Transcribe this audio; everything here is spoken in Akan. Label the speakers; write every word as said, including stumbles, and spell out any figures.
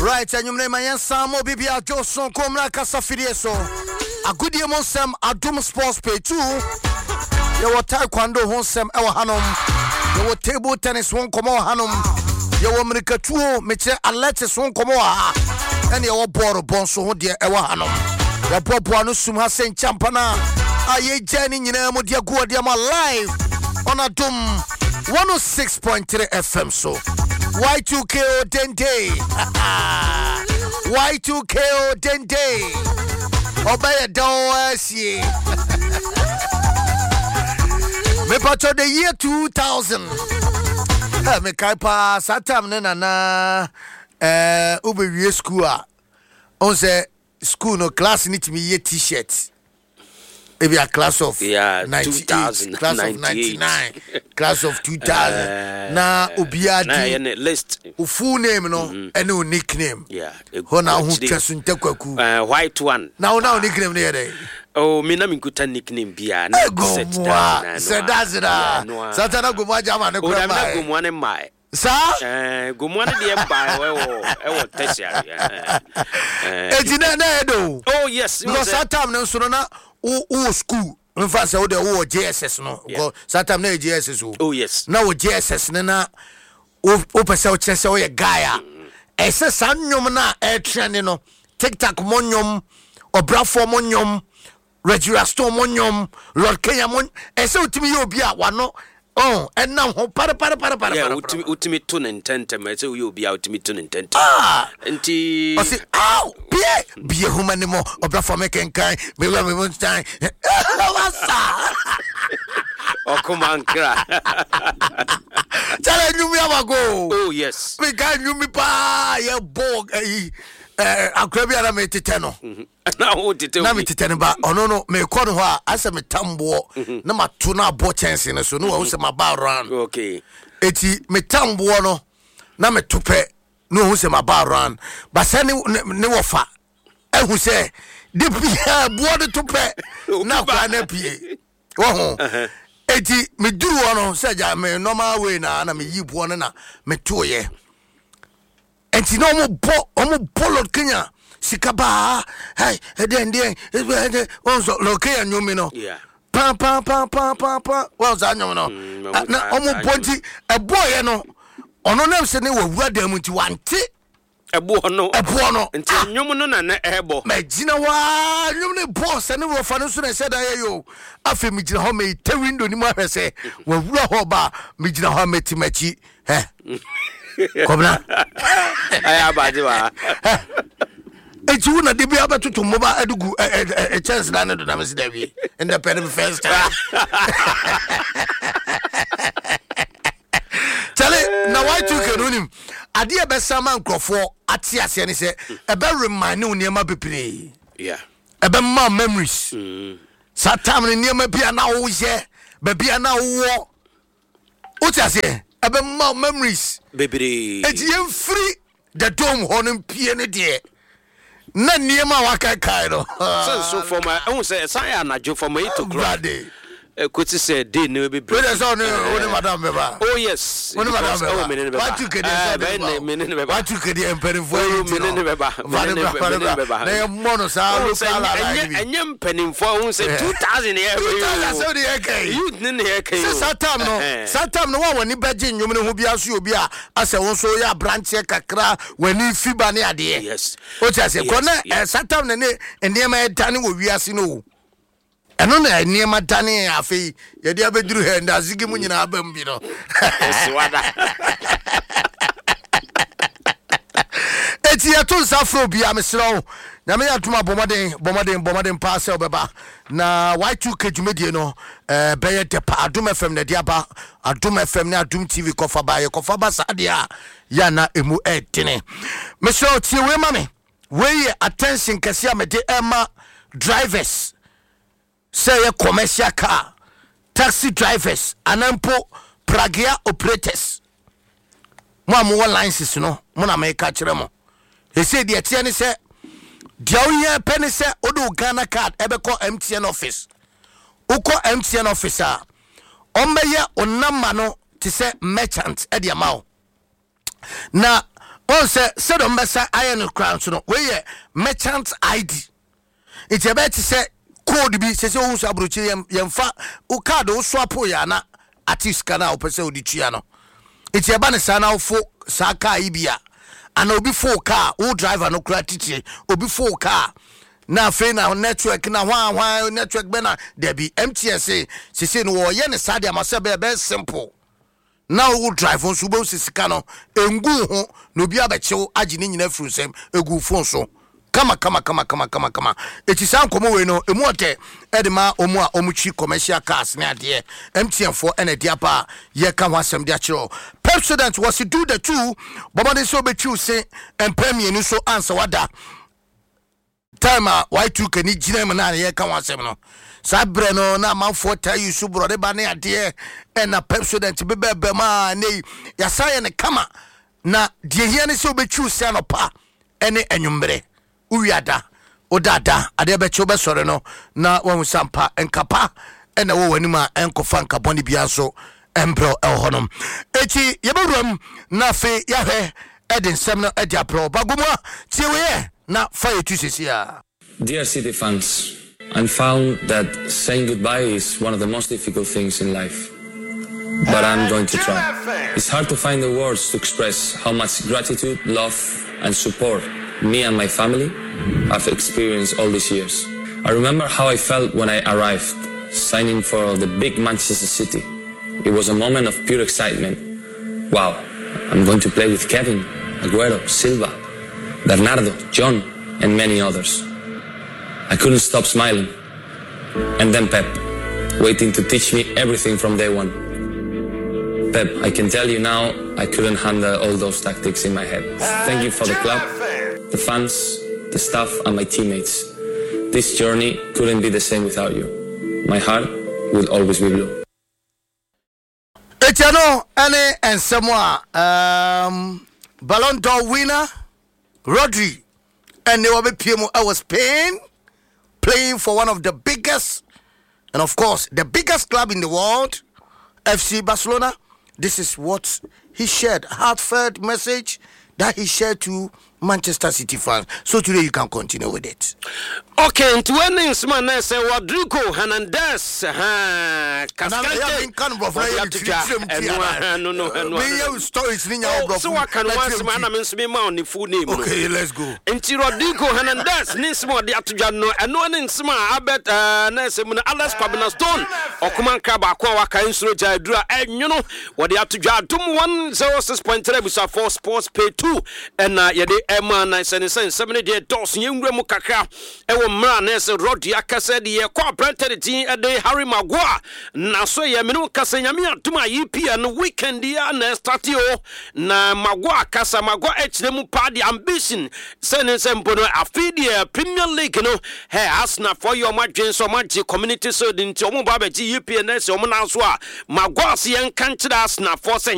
Speaker 1: Right, and you may my Samo Bibia Johnson Comra Casafidieso. A good year Monsem Adum Sports Pay too. You were Taekwondo Honsem Ewa Hanum. You were table tennis one Komo Hanum. You were Mericatu, Mitchell Aletis one Komoa. And you were Boro Bonso, dear Ewa Hanum. The Popuano Sumha Saint Champana. Aye Jenny, you know, Modia Guadiama live on Adum one oh six point three F M. So Y two K O Dente. Y two K O Dente. Obey a doors ye. Me pato the year two thousand. Me kaipa satam nena na eh ube school a. On say school no class need me ye t-shirt. Maybe a class of
Speaker 2: yeah,
Speaker 1: ninety-eight, class of ninety-nine, class of two thousand. Uh, na Obiadi
Speaker 2: list.
Speaker 1: Full name no, mm-hmm. And no nickname.
Speaker 2: Yeah.
Speaker 1: Hona hu chesun tekwaku.
Speaker 2: Uh, white one.
Speaker 1: Now now nickname there.
Speaker 2: Oh, me na minkuta nickname bia na
Speaker 1: set down. Set that's it. Satana gumwa jama na kwa.
Speaker 2: Oh, na gumwa ne mai.
Speaker 1: Sa?
Speaker 2: Eh, gumwa ne de mba we wo e wo tertiary. Eh.
Speaker 1: Ejina na edo.
Speaker 2: Oh yes.
Speaker 1: Because that time no so na o school. In fact, say o J S S no. Because that time na J S S o.
Speaker 2: Oh yes.
Speaker 1: Na o J S S na na o o pese o chese o ye guy. Ese san nyom na e trend no. TikTok mo nyom, Obrafo mo nyom, Regirasto mo nyom, Lord Kenya mo. Ese utimi ye obi a wano. Oh, and now para para para para.
Speaker 2: Yeah, ultimate ultimate tune intent. I say you be ultimate tune intent.
Speaker 1: Ah,
Speaker 2: enti.
Speaker 1: I say, ow, be be a human anymore. Obrafo me can kind. Me we me want time. What's that?
Speaker 2: Oh, come on, cry.
Speaker 1: Tell you me have go.
Speaker 2: Oh yes.
Speaker 1: We can you me pa ye bog eh eh akrabi ara me teteno.
Speaker 2: Na wo tete.
Speaker 1: Na me teteno ba ono no me ko no ha asa me tambo na mato na bo chance ne so no wo se ma ba ran.
Speaker 2: Okay.
Speaker 1: Eti me tambo no na me tope no wo se ma ba ran. Ba se ne ne wo fa. Ehu se de bia bo de tope na kwa na pie. Wo ho. Eti me duru ono se ja me normal way na na me yibo no na me toye. Enti no mo bo omo bolo Kenya sikaba hey den den onzo loke nyumi no
Speaker 2: yeah
Speaker 1: pa pa pa pa pa pa onzo anyum no na omo bonti eboye no ono nem se ne wawura da mu nti wante
Speaker 2: ebo no
Speaker 1: ebo no
Speaker 2: nti nyum no na na ebo
Speaker 1: magina wa nyum ne boss ne wo fa no so na se da ye yo afi mi gina ho me te window ni mo ahwese wawura ho ba mi gina ho meti machi he Kobna
Speaker 2: aya bajiwa
Speaker 1: Eti una de bia betutu moba adugu e chance na ne do na mesi da wi in the pen first time Tell na why two kenunim ade e be sama nkrofo ate ase ne se e be remind ne niema bepre
Speaker 2: yeah
Speaker 1: e be ma memories
Speaker 2: mm
Speaker 1: satam ne niema bia na wo ye be bia na wo o ti ase e be ma memories
Speaker 2: bebre
Speaker 1: eti em free the dome honim pie ne de na niema waka kai no
Speaker 2: so so for my I say say anajo for my to club e kwoti say dey no be
Speaker 1: break we say no no madam beba
Speaker 2: oh yes
Speaker 1: no madam
Speaker 2: oh me ne beba
Speaker 1: what you can say
Speaker 2: me ne beba
Speaker 1: what you can say emperin for you
Speaker 2: me ne beba me ne beba
Speaker 1: na e mono sa local
Speaker 2: ala enye emperin for who say two thousand here
Speaker 1: two thousand so dey kai
Speaker 2: you ne here kai
Speaker 1: so satam no satam no wa wani beje nwum ne ho bia so obi a ase won so ya branch kakra wani fiba ne ade
Speaker 2: yes
Speaker 1: o ti ase ko na satam ne ne ndema e tane wo wiase no eno na niema tane afi ye dia beduru he nda zigi mu nyina abam bi no
Speaker 2: siwada
Speaker 1: eti ya to safro bi amesro na me atuma bomaden bomaden bomaden pass obeba na Y two K djumedie no eh beye de pa Adum F M na dia ba Adum F M na Adum T V kofa ba ye kofa ba sa dia ya na emu etene mesro tie we mame we attention kase amede ema drivers say a commercial car, taxi drivers, anampo pragia operators. Mo mo licenses no, mo na make catch them. He said the T N say, "Dia oye penny say odo Ghana card ebe call M T N office. Uko M T N officer. Ombeye onama no to say merchant e dia mawo. Na on say said on Messa Iron Crown so no we merchant I D. It's about to say code be says oh sabruchi yemfa o card o swap ya na artist kana o pese oditua no. It's about sana fo saka ibia and obi fo car o driver no kra titi obi fo car na fe na network na hwan hwan network be na there be M T S A sisi no wo ye ne sade amasebe be simple. Now who drive on subo sisika no engu ho no bi abechew agi ni nyina furu sem egu phone so kama kama kama kama kama kama eti san komo we no emu ote edema omu a omuchi commercial cars ne ade M T N for ene dia pa ye ka ho asem dia chiro president was to do the two bobode so be chu se empemi ni so answer wada time a Y two K ni gina me na ye ka ho asem no sabre no na manfo ta yusu brode ba ne ade e na president bebebe ma ne ya saye ne kama na de hia ne se obechu se no pa ene enwumbre uwiada odada ade be chu be sore no na won sampa enkapa ena wo wani ma enkofa nkaboni bia so embro elhonom eti yebewuram na fe yahwe edin sem no edi apro bagumwa tiwe na fire tu sesia.
Speaker 3: Dear City fans, I found that saying goodbye is one of the most difficult things in life. But I'm going to try. It's hard to find the words to express how much gratitude, love, and support me and my family have experienced all these years. I remember how I felt when I arrived, signing for the big Manchester City. It was a moment of pure excitement. Wow, I'm going to play with Kevin, Aguero, Silva, Bernardo, John, and many others. I couldn't stop smiling. And then Pep, waiting to teach me everything from day one. Pep, I can tell you now, I couldn't handle all those tactics in my head. Thank you for the club, the fans, the staff, and my teammates. This journey couldn't be the same without you. My heart will always be blue.
Speaker 1: Etiano, Anne, and Samoa, um, Ballon d'Or winner, Rodri, and they were P M O Spain, playing for one of the biggest, and of course, the biggest club in the world, F C Barcelona. This is what he shared, heartfelt message that he shared to Manchester City fans. So today you can continue with it.
Speaker 2: Okay, into when is man say Rodrigo Hernandez ha
Speaker 1: Cascante kan bro for you
Speaker 2: no no no
Speaker 1: me stories ni nya bro
Speaker 2: so what can once man am nso me ma on the full name.
Speaker 1: Okay, let's go.
Speaker 2: Into Rodrigo Hernandez ni smo de atodwa no eno ne nsema abet na se mu na Alex Kwabena Stone okuman ka ba kwa waka nsuro ja adura enwono wo de atodwa dum one oh six point three busa for sports pay two and ye de ema nine seven seven de dos yenwura mu kakra ewo mra na se Rodri akase de ye kwa printed tin e de Harry Maguire na so ye menu kase nyame atuma E P L no weekend ya na start o na Maguire kasa Maguire echre mu pa the ambition se ne se mpono afidi Premier League no he Arsenal for your match so match community so dinti omo ba be E P L na se omo na so a Maguire se yan kan kira Arsenal for